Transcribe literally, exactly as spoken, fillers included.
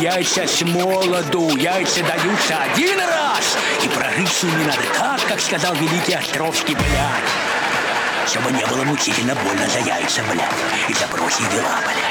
яйца с молоду. Яйца даются один раз, и прожить с ними надо так, как сказал великий Островский, блядь. Чтобы не было мучительно больно за яйца, блядь, и за прочие дела, блядь.